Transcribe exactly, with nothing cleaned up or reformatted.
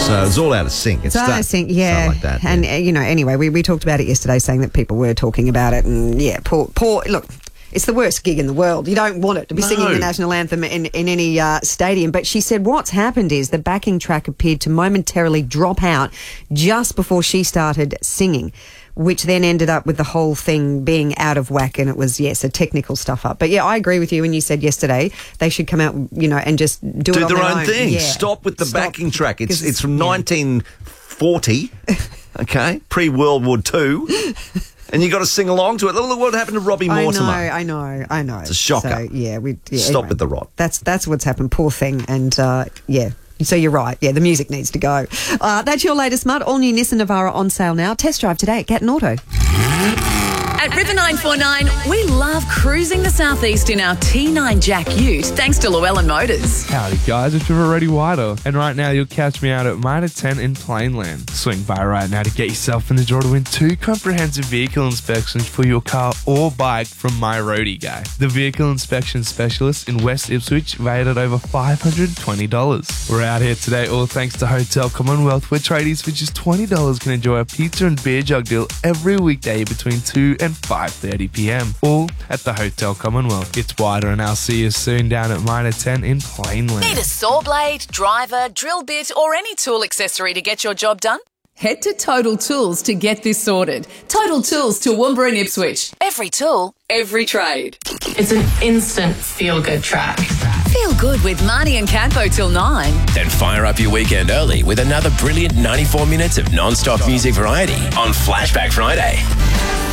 So it's all out of sync. It's So that, I think, yeah. Like that, and, yeah. uh, you know, anyway, we, we talked about it yesterday, saying that people were talking about it. And, yeah, poor, poor, look, it's the worst gig in the world. You don't want it to be No. singing the national anthem in, in any uh, stadium. But she said what's happened is the backing track appeared to momentarily drop out just before she started singing, which then ended up with the whole thing being out of whack, and it was, yes, a technical stuff up. But, yeah, I agree with you when you said yesterday they should come out, you know, and just do, Do it on their, their own, own thing. Yeah. Stop with the Stop. backing track. It's 'Cause it's from yeah. nineteen forty, okay, pre-World War Two, and you got to sing along to it. Look, look what happened to Robbie I know, Mortimer. I know, I know. It's a shocker. So, yeah, we yeah, Stop anyway, with the rot. That's that's what's happened. Poor thing. And uh, yeah, so you're right. Yeah, the music needs to go. Uh, that's your latest mud. All new Nissan Navara on sale now. Test drive today at Gatton Auto. At River nine four nine, we love cruising the southeast in our T nine Jack Ute, thanks to Llewellyn Motors. Howdy guys, it's River Reddy Wider, and right now you'll catch me out at Mitre ten in Plainland. Swing by right now to get yourself in the draw to win two comprehensive vehicle inspections for your car or bike from My Roadie Guy, the vehicle inspection specialist in West Ipswich, rated over five hundred twenty dollars. We're out here today all thanks to Hotel Commonwealth, where tradies for just twenty dollars can enjoy a pizza and beer jug deal every weekday between two and five thirty p.m. all at the Hotel Commonwealth. It's Wider, and I'll see you soon down at Mitre ten in Plainland. Need a saw blade, driver, drill bit, or any tool accessory to get your job done? Head to Total Tools to get this sorted. Total Tools, Toowoomba and Ipswich. Every tool, every trade. It's an instant feel-good track. Feel good with Marnie and Campo till nine. Then fire up your weekend early with another brilliant ninety-four minutes of non-stop music variety on Flashback Friday.